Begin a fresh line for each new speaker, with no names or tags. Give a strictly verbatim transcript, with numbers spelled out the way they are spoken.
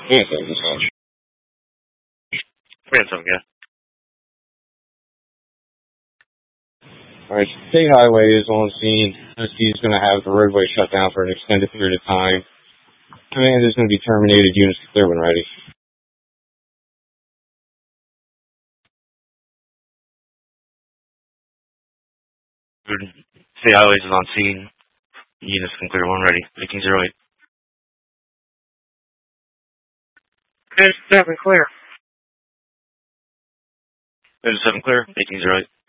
Yeah, thank you so much.
Ransom, yeah.
Alright, State Highway is on scene. S D is going to have the roadway shut down for an extended period of time. Command is going to be terminated. Units clear when ready.
State Highways is on scene. Units can clear when ready. eighteen oh eight.
Fifty-seven clear.
fifty-seven clear. eighteen oh eight.